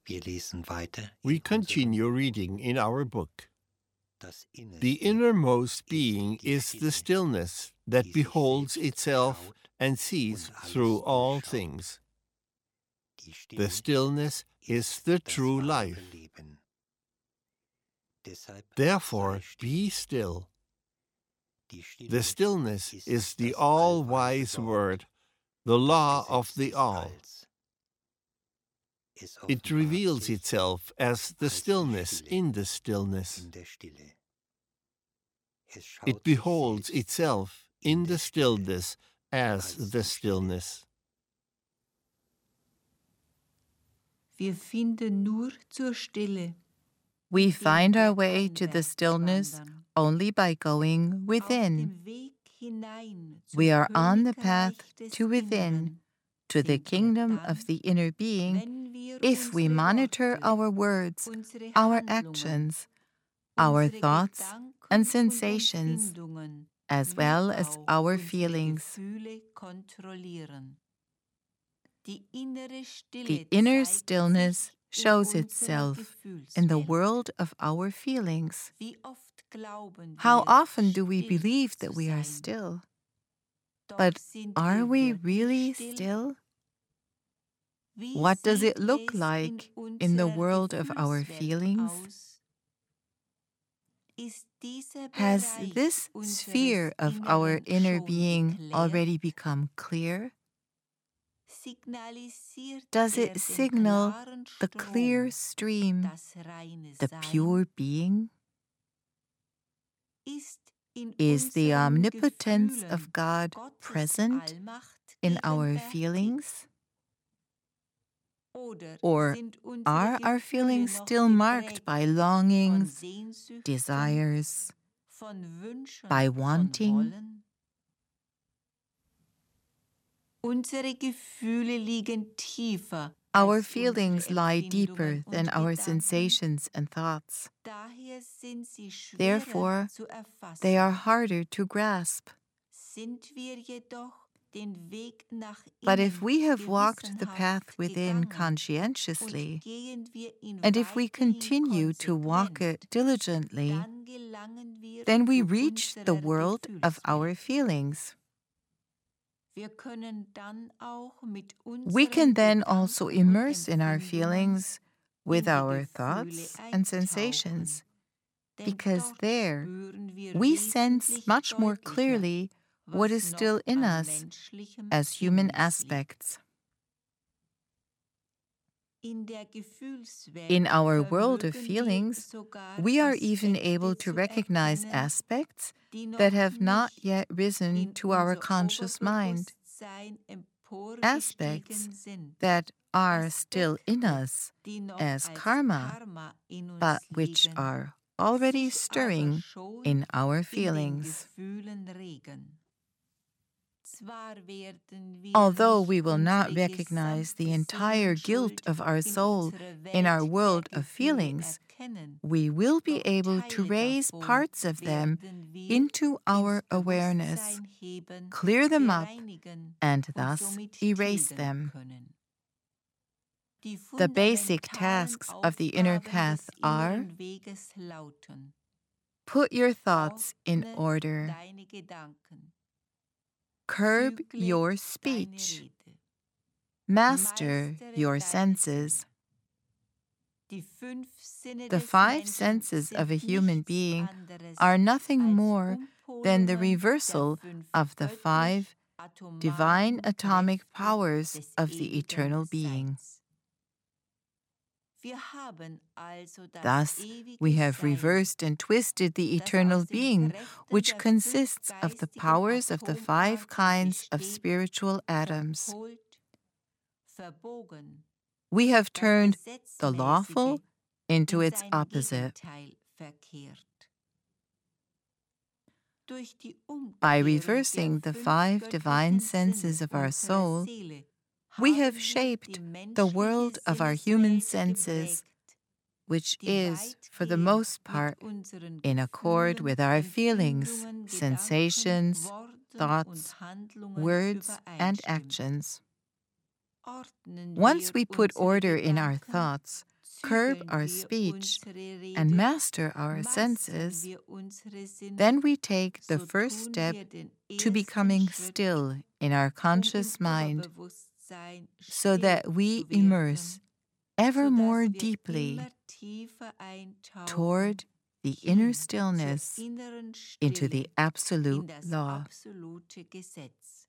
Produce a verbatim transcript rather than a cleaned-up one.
Wir lesen weiter We in continue reading in our book. The innermost being is the stillness that beholds itself and sees through all things. The stillness is the true life. Therefore, be still. The stillness is the all-wise word, the law of the all. It reveals itself as the stillness in the stillness. It beholds itself in the stillness as the stillness. Wir finden nur zur Stille. We find our way to the stillness only by going within. We are on the path to within, to the kingdom of the inner being, if we monitor our words, our actions, our thoughts and sensations, as well as our feelings. The inner stillness shows itself in the world of our feelings. How often do we believe that we are still? But are we really still? What does it look like in the world of our feelings? Has this sphere of our inner being already become clear? Does it signal the clear stream, the pure being? Is the omnipotence of God present in our feelings? Or are our feelings still marked by longings, desires, by wanting? Our feelings lie deeper than our sensations and thoughts. Therefore, they are harder to grasp. But if we have walked the path within conscientiously, and if we continue to walk it diligently, then we reach the world of our feelings. We can then also immerse in our feelings with our thoughts and sensations, because there we sense much more clearly what is still in us as human aspects. In our world of feelings, we are even able to recognize aspects that have not yet risen to our conscious mind, aspects that are still in us as karma, but which are already stirring in our feelings. Although we will not recognize the entire guilt of our soul in our world of feelings, we will be able to raise parts of them into our awareness, clear them up, and thus erase them. The basic tasks of the inner path are: put your thoughts in order, curb your speech, master your senses. The five senses of a human being are nothing more than the reversal of the five divine atomic powers of the eternal being. Thus, we have reversed and twisted the eternal being, which consists of the powers of the five kinds of spiritual atoms. We have turned the lawful into its opposite. By reversing the five divine senses of our soul, we have shaped the world of our human senses, which is, for the most part, in accord with our feelings, sensations, thoughts, words, and actions. Once we put order in our thoughts, curb our speech and master our senses, then we take the first step to becoming still in our conscious mind, so that we immerse ever more deeply toward the inner stillness into the absolute law.